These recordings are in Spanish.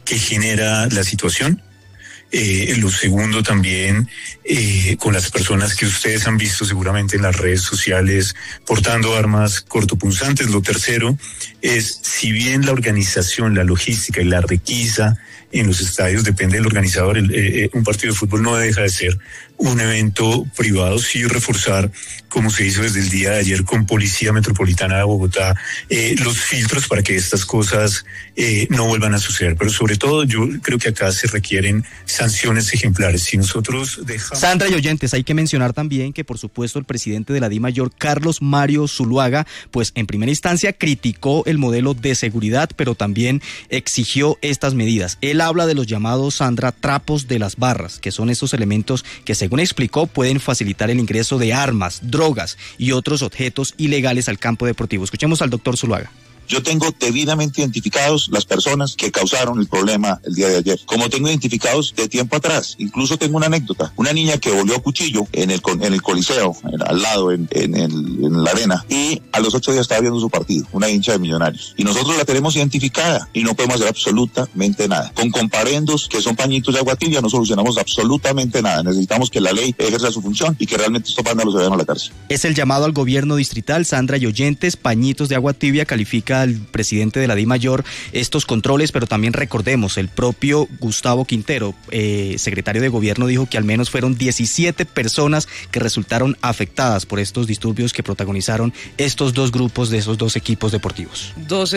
que genera la situación. Lo segundo también, con las personas que ustedes han visto seguramente en las redes sociales portando armas cortopunzantes. Lo tercero es, si bien la organización, la logística y la requisa en los estadios depende del organizador, un partido de fútbol no deja de ser un evento privado, sí reforzar, como se hizo desde el día de ayer con Policía Metropolitana de Bogotá, los filtros para que estas cosas no vuelvan a suceder. Pero sobre todo yo creo que acá se requieren sanciones ejemplares. Si nosotros dejamos... Sandra y oyentes, hay que mencionar también que por supuesto el presidente de la DIMAYOR, Carlos Mario Zuluaga, pues en primera instancia criticó el modelo de seguridad, pero también exigió estas medidas. Él habla de los llamados, Sandra, trapos de las barras, que son estos elementos que según explicó pueden facilitar el ingreso de armas, drogas y otros objetos ilegales al campo deportivo. Escuchemos al doctor Zuluaga. Yo tengo debidamente identificados las personas que causaron el problema el día de ayer, como tengo identificados de tiempo atrás. Incluso tengo una anécdota, una niña que volvió a cuchillo en el Coliseo, al lado, en la arena, y a los 8 días estaba viendo su partido, una hincha de Millonarios. Y nosotros la tenemos identificada y no podemos hacer absolutamente nada. Con comparendos, que son pañitos de agua tibia, no solucionamos absolutamente nada. Necesitamos que la ley ejerza su función y que realmente estos vándalos se vayan a la cárcel. Es el llamado al gobierno distrital. Sandra y oyentes, pañitos de agua tibia califica al presidente de la DIMAYOR estos controles, pero también recordemos, el propio Gustavo Quintero, secretario de gobierno, dijo que al menos fueron 17 personas que resultaron afectadas por estos disturbios que protagonizaron estos dos grupos de esos dos equipos deportivos.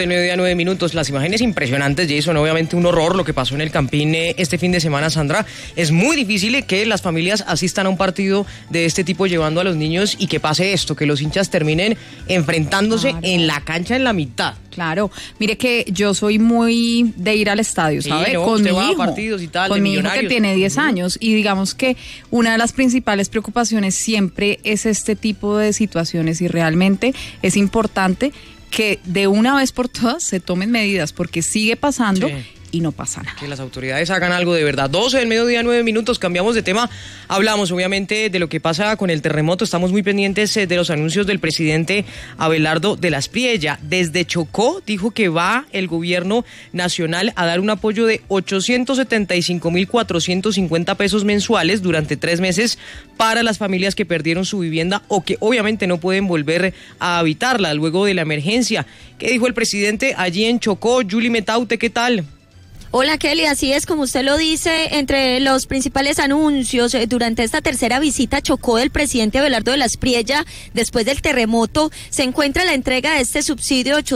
12:09. Las imágenes impresionantes, Jason, obviamente un horror lo que pasó en el Campín este fin de semana, Sandra. Es muy difícil que las familias asistan a un partido de este tipo llevando a los niños y que pase esto, que los hinchas terminen enfrentándose en la cancha en la mitad. Claro, mire que yo soy muy de ir al estadio, ¿sabe? Sí, no, con usted mi va hijo, a partidos y tal, con de mi hijo que Millonarios. tiene 10 años, y digamos que una de las principales preocupaciones siempre es este tipo de situaciones, y realmente es importante que de una vez por todas se tomen medidas, porque sigue pasando. Sí. Y no pasa nada. Que las autoridades hagan algo de verdad. 12:09, cambiamos de tema. Hablamos obviamente de lo que pasa con el terremoto. Estamos muy pendientes de los anuncios del presidente Abelardo de la Espriella. Desde Chocó dijo que va el gobierno nacional a dar un apoyo de 875.450 pesos mensuales durante 3 meses para las familias que perdieron su vivienda o que obviamente no pueden volver a habitarla luego de la emergencia. ¿Qué dijo el presidente allí en Chocó? Julie Metaute, ¿qué tal? Hola Kelly, así es como usted lo dice, entre los principales anuncios durante esta tercera visita a Chocó del presidente Abelardo de la Espriella después del terremoto, se encuentra la entrega de este subsidio de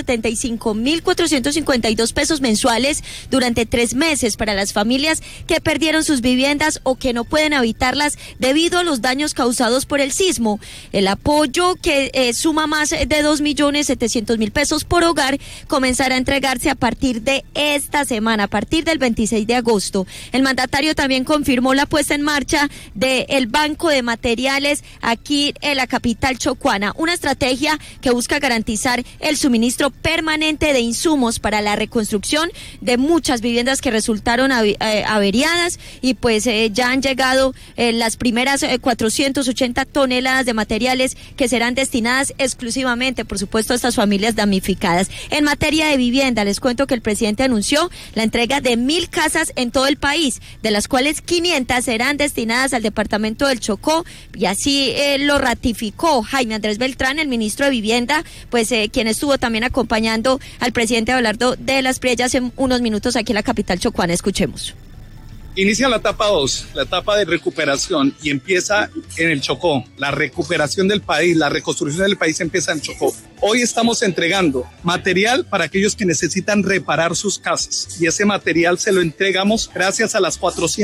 875.452 pesos mensuales durante 3 meses para las familias que perdieron sus viviendas o que no pueden habitarlas debido a los daños causados por el sismo. El apoyo, que suma más de 2.700.000 pesos por hogar, comenzará a entregarse a partir de esta semana, a partir del 26 de agosto. El mandatario también confirmó la puesta en marcha del Banco de Materiales aquí en la capital chocuana, una estrategia que busca garantizar el suministro permanente de insumos para la reconstrucción de muchas viviendas que resultaron averiadas, y pues ya han llegado las primeras 480 toneladas de materiales que serán destinadas exclusivamente, por supuesto, a estas familias damnificadas. En materia de vivienda, les cuento que el presidente anunció la entrega de 1.000 casas en todo el país, de las cuales 500 serán destinadas al departamento del Chocó, y así lo ratificó Jaime Andrés Beltrán, el ministro de Vivienda, pues quien estuvo también acompañando al presidente Abelardo de la Espriella hace unos minutos aquí en la capital chocuana. Escuchemos. Inicia la etapa 2, la etapa de recuperación, y empieza en el Chocó. La recuperación del país, la reconstrucción del país empieza en Chocó. Hoy estamos entregando material para aquellos que necesitan reparar sus casas, y ese material se lo entregamos gracias a las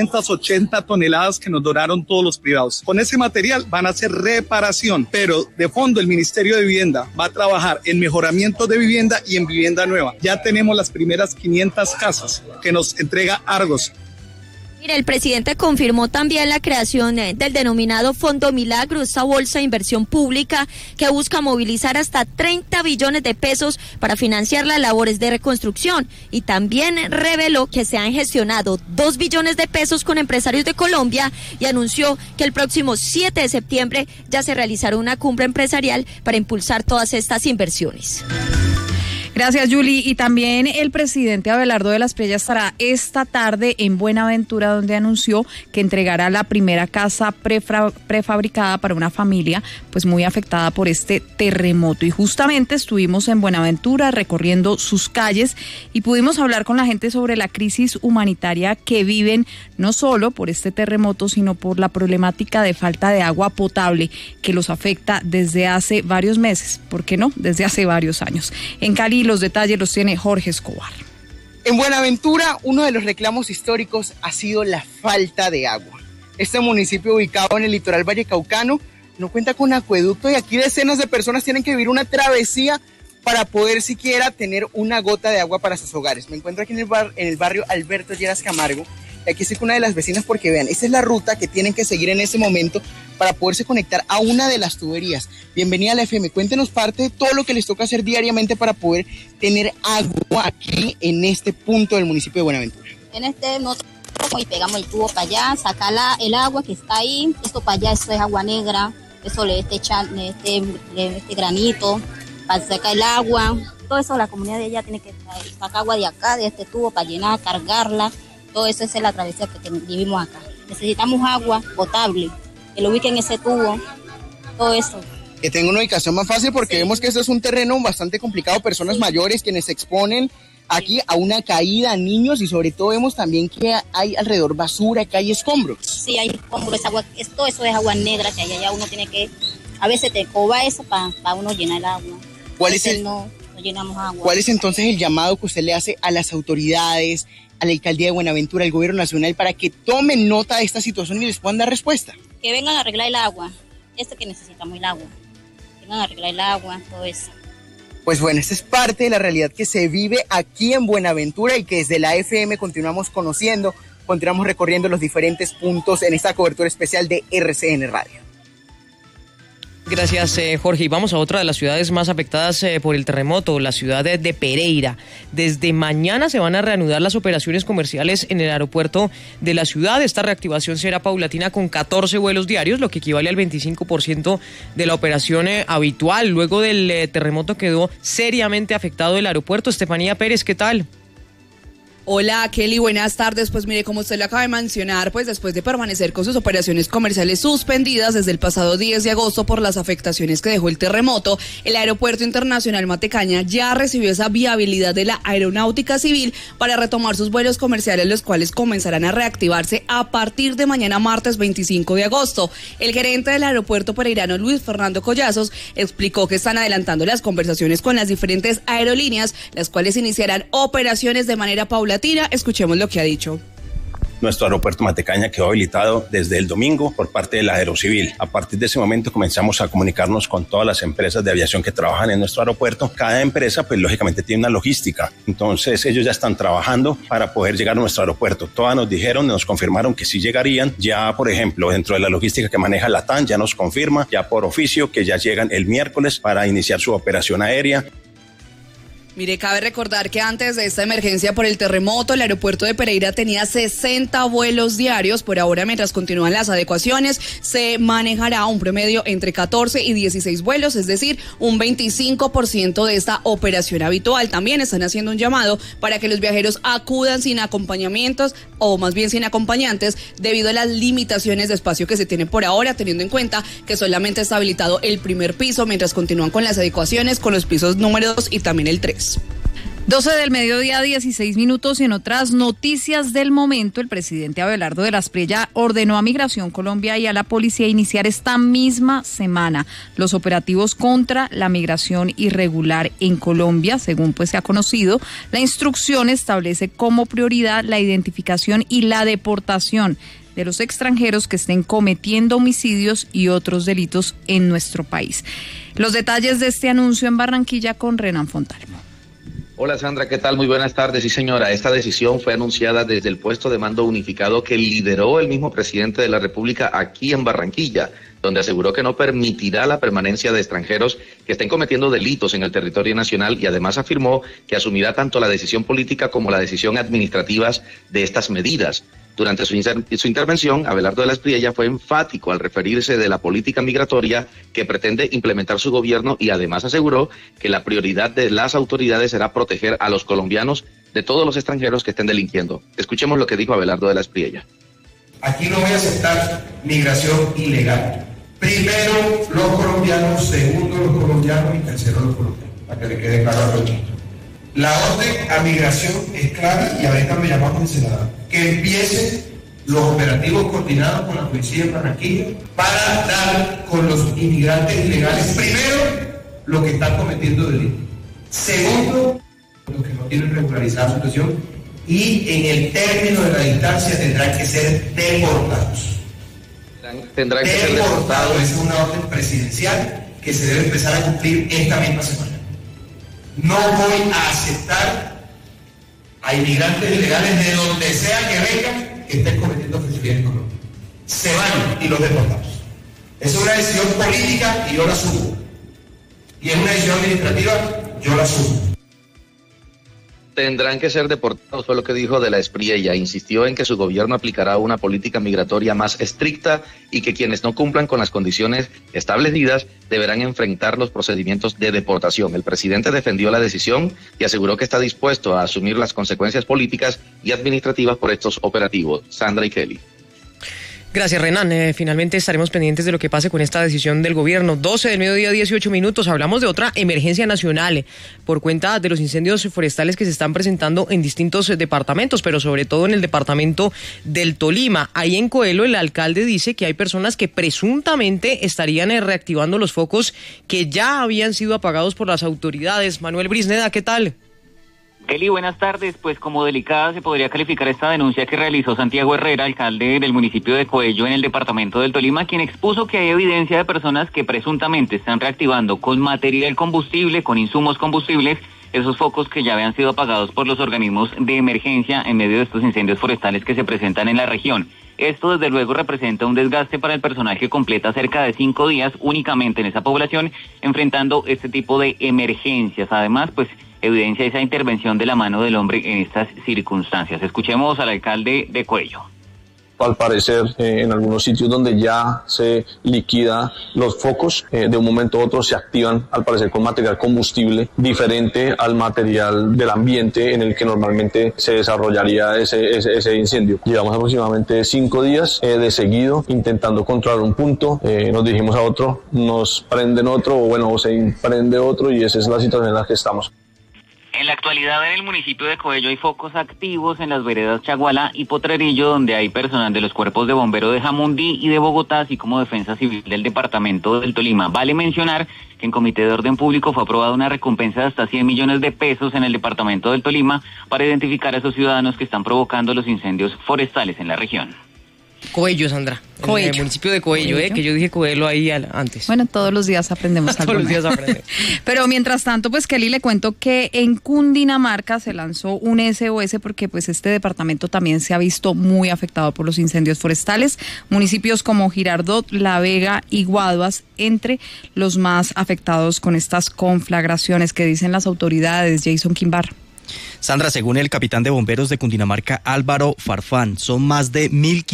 480 toneladas que nos donaron todos los privados. Con ese material van a hacer reparación, pero de fondo el Ministerio de Vivienda va a trabajar en mejoramiento de vivienda y en vivienda nueva. Ya tenemos las primeras 500 casas que nos entrega Argos. Mire, el presidente confirmó también la creación del denominado Fondo Milagro, esta bolsa de inversión pública que busca movilizar hasta 30 billones de pesos para financiar las labores de reconstrucción, y también reveló que se han gestionado 2 billones de pesos con empresarios de Colombia, y anunció que el próximo 7 de septiembre ya se realizará una cumbre empresarial para impulsar todas estas inversiones. Gracias, Yuli. Y también el presidente Abelardo de la Espriella estará esta tarde en Buenaventura, donde anunció que entregará la primera casa prefabricada para una familia pues muy afectada por este terremoto. Y justamente estuvimos en Buenaventura recorriendo sus calles y pudimos hablar con la gente sobre la crisis humanitaria que viven, no solo por este terremoto, sino por la problemática de falta de agua potable que los afecta desde hace varios meses, ¿por qué no? Desde hace varios años. En Cali los detalles los tiene Jorge Escobar. En Buenaventura, uno de los reclamos históricos ha sido la falta de agua. Este municipio ubicado en el litoral vallecaucano no cuenta con acueducto y aquí decenas de personas tienen que vivir una travesía para poder siquiera tener una gota de agua para sus hogares. Me encuentro aquí en el barrio Alberto Lleras Camargo y aquí estoy con una de las vecinas porque vean, esta es la ruta que tienen que seguir en este momento para poderse conectar a una de las tuberías. Bienvenida a la FM, cuéntenos parte de todo lo que les toca hacer diariamente para poder tener agua aquí en este punto del municipio de Buenaventura. En este nosotros y pegamos el tubo para allá, sacar el agua que está ahí, esto para allá, eso es agua negra, eso le echan este granito para sacar el agua. Todo eso la comunidad de allá tiene que sacar agua de acá, de este tubo para llenar, cargarla. Todo eso es la travesía que vivimos acá. Necesitamos agua potable, que lo ubiquen en ese tubo, todo eso. Que tenga una ubicación más fácil porque sí. Vemos que esto es un terreno bastante complicado, personas mayores quienes se exponen aquí a una caída, niños y sobre todo vemos también que hay alrededor basura, que hay escombros. Sí, hay escombros, todo eso es agua negra que allá uno tiene que, a veces te coba eso para uno llenar el agua. ¿Cuál es no llenamos agua. ¿Cuál es entonces el llamado que usted le hace a las autoridades, a la alcaldía de Buenaventura, al gobierno nacional, para que tomen nota de esta situación y les puedan dar respuesta? Que vengan a arreglar el agua, que necesitamos el agua, vengan a arreglar el agua, todo eso. Pues bueno, esta es parte de la realidad que se vive aquí en Buenaventura y que desde la FM continuamos conociendo, continuamos recorriendo los diferentes puntos en esta cobertura especial de RCN Radio. Gracias, Jorge. Y vamos a otra de las ciudades más afectadas por el terremoto, la ciudad de Pereira. Desde mañana se van a reanudar las operaciones comerciales en el aeropuerto de la ciudad. Esta reactivación será paulatina con 14 vuelos diarios, lo que equivale al 25% de la operación habitual. Luego del terremoto quedó seriamente afectado el aeropuerto. Estefanía Pérez, ¿qué tal? Hola Kelly, buenas tardes. Pues mire, como usted lo acaba de mencionar, pues después de permanecer con sus operaciones comerciales suspendidas desde el pasado 10 de agosto por las afectaciones que dejó el terremoto, el Aeropuerto Internacional Matecaña ya recibió esa viabilidad de la Aeronáutica Civil para retomar sus vuelos comerciales, los cuales comenzarán a reactivarse a partir de mañana martes 25 de agosto. El gerente del aeropuerto pereirano, Luis Fernando Collazos, explicó que están adelantando las conversaciones con las diferentes aerolíneas, las cuales iniciarán operaciones de manera paulatina. Escuchemos lo que ha dicho. Nuestro aeropuerto Matecaña quedó habilitado desde el domingo por parte de la Aerocivil. A partir de ese momento comenzamos a comunicarnos con todas las empresas de aviación que trabajan en nuestro aeropuerto. Cada empresa, pues lógicamente tiene una logística. Entonces ellos ya están trabajando para poder llegar a nuestro aeropuerto. Todas nos dijeron, nos confirmaron que sí llegarían. Ya, por ejemplo, dentro de la logística que maneja LATAM, ya nos confirma, ya por oficio, que ya llegan el miércoles para iniciar su operación aérea. Mire, cabe recordar que antes de esta emergencia por el terremoto, el aeropuerto de Pereira tenía 60 vuelos diarios. Por ahora, mientras continúan las adecuaciones, se manejará un promedio entre 14 y 16 vuelos, es decir, un 25% de esta operación habitual. También están haciendo un llamado para que los viajeros acudan sin acompañamientos, o más bien sin acompañantes, debido a las limitaciones de espacio que se tienen por ahora, teniendo en cuenta que solamente está habilitado el primer piso, mientras continúan con las adecuaciones con los pisos número 2 y también el 3. 12 del mediodía, 16 minutos, y en otras noticias del momento, el presidente Abelardo de la Espriella ordenó a Migración Colombia y a la policía iniciar esta misma semana los operativos contra la migración irregular en Colombia. Según pues se ha conocido, la instrucción establece como prioridad la identificación y la deportación de los extranjeros que estén cometiendo homicidios y otros delitos en nuestro país. Los detalles de este anuncio en Barranquilla con Renan Fontalvo. Hola Sandra, ¿qué tal? Muy buenas tardes. Sí señora, esta decisión fue anunciada desde el puesto de mando unificado que lideró el mismo presidente de la República aquí en Barranquilla. donde aseguró que no permitirá la permanencia de extranjeros que estén cometiendo delitos en el territorio nacional y además afirmó que asumirá tanto la decisión política como la decisión administrativa de estas medidas. Durante su intervención, Abelardo de la Espriella fue enfático al referirse de la política migratoria que pretende implementar su gobierno y además aseguró que la prioridad de las autoridades será proteger a los colombianos de todos los extranjeros que estén delinquiendo. Escuchemos lo que dijo Abelardo de la Espriella. Aquí no voy a aceptar migración ilegal. Primero los colombianos, segundo los colombianos y tercero los colombianos, para que le quede claro a todo el mundo. La orden a migración es clara y ahorita me llamamos al senador. Que empiecen los operativos coordinados con la policía de Barranquilla para dar con los inmigrantes ilegales, primero, los que están cometiendo delitos. Segundo, los que no tienen regularizada su situación y en el término de la distancia tendrán que ser deportados. Tendrán que ser deportados. Es una orden presidencial que se debe empezar a cumplir esta misma semana. No voy a aceptar a inmigrantes ilegales de donde sea que vengan que estén cometiendo fechorías en Colombia. Se van y los deportamos. Es una decisión política y yo la asumo. Y es una decisión administrativa, yo la asumo. Tendrán que ser deportados, fue lo que dijo de la Espriella. Insistió en que su gobierno aplicará una política migratoria más estricta y que quienes no cumplan con las condiciones establecidas deberán enfrentar los procedimientos de deportación. El presidente defendió la decisión y aseguró que está dispuesto a asumir las consecuencias políticas y administrativas por estos operativos. Sandra y Kelly. Gracias, Renan. Finalmente estaremos pendientes de lo que pase con esta decisión del gobierno. 12 del mediodía, 18 minutos. Hablamos de otra emergencia nacional por cuenta de los incendios forestales que se están presentando en distintos departamentos, pero sobre todo en el departamento del Tolima. Ahí en Coelho el alcalde dice que hay personas que presuntamente estarían reactivando los focos que ya habían sido apagados por las autoridades. Manuel Brisneda, ¿qué tal? Eli, buenas tardes. Pues como delicada se podría calificar esta denuncia que realizó Santiago Herrera, alcalde del municipio de Coello en el departamento del Tolima, quien expuso que hay evidencia de personas que presuntamente están reactivando con material combustible, con insumos combustibles, esos focos que ya habían sido apagados por los organismos de emergencia en medio de estos incendios forestales que se presentan en la región. Esto desde luego representa un desgaste para el personal que completa cerca de 5 días únicamente en esa población enfrentando este tipo de emergencias. Además, pues evidencia esa intervención de la mano del hombre en estas circunstancias. Escuchemos al alcalde de Coello. Al parecer, en algunos sitios donde ya se liquida los focos, de un momento a otro se activan, al parecer, con material combustible diferente al material del ambiente en el que normalmente se desarrollaría ese incendio. Llevamos aproximadamente 5 días de seguido intentando controlar un punto, nos dirigimos a otro, nos prenden otro, o se imprende otro, y esa es la situación en la que estamos. En la actualidad en el municipio de Coello hay focos activos en las veredas Chaguala y Potrerillo, donde hay personal de los cuerpos de bomberos de Jamundí y de Bogotá, así como Defensa Civil del departamento del Tolima. Vale mencionar que en Comité de Orden Público fue aprobada una recompensa de hasta 100 millones de pesos en el departamento del Tolima para identificar a esos ciudadanos que están provocando los incendios forestales en la región. Coello, Sandra. Coello. En el municipio de Coello, que yo dije Coelho ahí antes. Bueno, todos los días aprendemos algo. Todos los días aprendemos. Pero mientras tanto, pues Kelly, le cuento que en Cundinamarca se lanzó un SOS porque pues este departamento también se ha visto muy afectado por los incendios forestales. Municipios como Girardot, La Vega y Guaduas, entre los más afectados con estas conflagraciones que dicen las autoridades. Jason Quimbar. Sandra, según el capitán de bomberos de Cundinamarca, Álvaro Farfán, son más de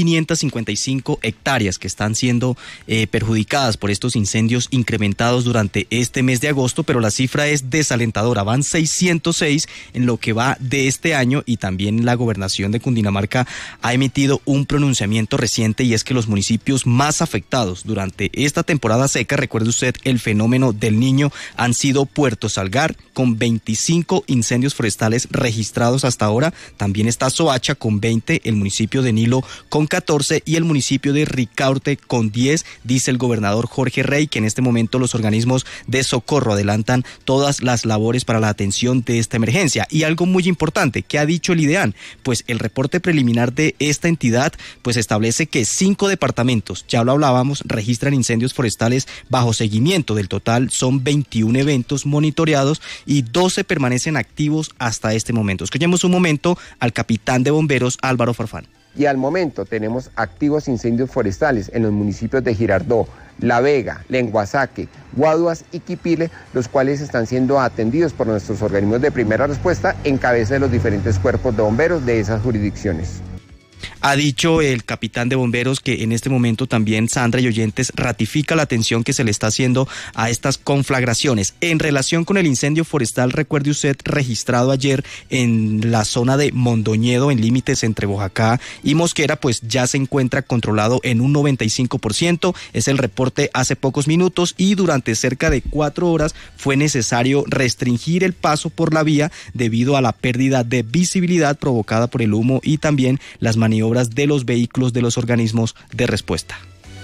1.555 hectáreas que están siendo perjudicadas por estos incendios incrementados durante este mes de agosto, pero la cifra es desalentadora, van 606 en lo que va de este año, y también la gobernación de Cundinamarca ha emitido un pronunciamiento reciente, y es que los municipios más afectados durante esta temporada seca, recuerde usted el fenómeno del Niño, han sido Puerto Salgar con 25 incendios forestales registrados hasta ahora, también está Soacha con 20, el municipio de Nilo con 14 y el municipio de Ricaurte con 10, dice el gobernador Jorge Rey que en este momento los organismos de socorro adelantan todas las labores para la atención de esta emergencia. Y algo muy importante, ¿qué ha dicho el IDEAN? Pues el reporte preliminar de esta entidad pues establece que 5 departamentos, ya lo hablábamos, registran incendios forestales bajo seguimiento. Del total son 21 eventos monitoreados y 12 permanecen activos hasta este momento. Escuchemos un momento al capitán de bomberos Álvaro Farfán. Y al momento tenemos activos incendios forestales en los municipios de Girardot, La Vega, Lenguasaque, Guaduas y Quipile, los cuales están siendo atendidos por nuestros organismos de primera respuesta en cabeza de los diferentes cuerpos de bomberos de esas jurisdicciones. Ha dicho el capitán de bomberos que en este momento también, Sandra y oyentes, ratifica la atención que se le está haciendo a estas conflagraciones. En relación con el incendio forestal, recuerde usted, registrado ayer en la zona de Mondoñedo, en límites entre Boyacá y Mosquera, pues ya se encuentra controlado en un 95%. Es el reporte hace pocos minutos y durante cerca de 4 horas fue necesario restringir el paso por la vía debido a la pérdida de visibilidad provocada por el humo y también las maniobras de los vehículos de los organismos de respuesta.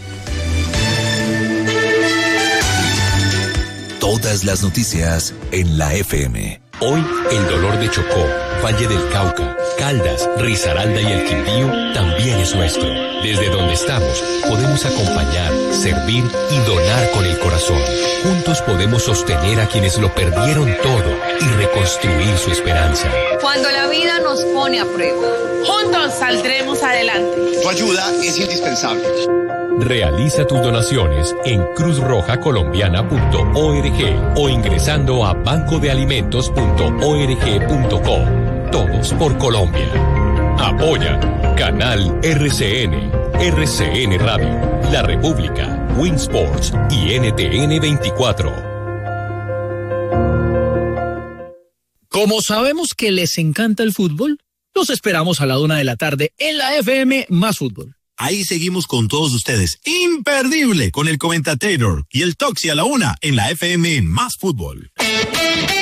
Todas las noticias en la FM. Hoy, el dolor de Chocó, Valle del Cauca, Caldas, Risaralda y el Quindío también es nuestro. Desde donde estamos, podemos acompañar, servir y donar con el corazón. Juntos podemos sostener a quienes lo perdieron todo y reconstruir su esperanza. Cuando la vida nos pone a prueba, juntos saldremos adelante. Tu ayuda es indispensable. Realiza tus donaciones en cruzrojacolombiana.org o ingresando a bancodealimentos.org.co. Todos por Colombia. Apoya Canal RCN, RCN Radio, La República, Winsports y NTN 24. Como sabemos que les encanta el fútbol, los esperamos a la 1 de la tarde en la FM Más Fútbol. Ahí seguimos con todos ustedes. Imperdible con el Comentator y el Toxi a la 1 en la FM Más Fútbol.